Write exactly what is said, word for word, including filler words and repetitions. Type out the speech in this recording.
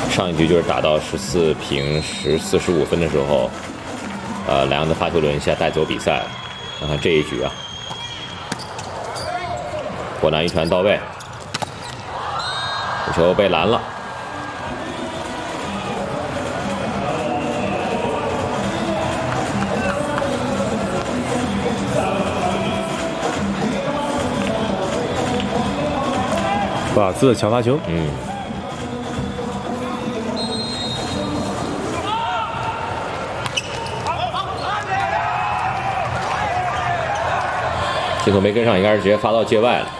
上一局就是打到十四平十四十五分的时候，呃，莱昂的发球轮下带走比赛。看看这一局啊，果然一传到位，球被拦了。 瓦兹的强发球， 嗯，这球没跟上，应该是直接发到界外了。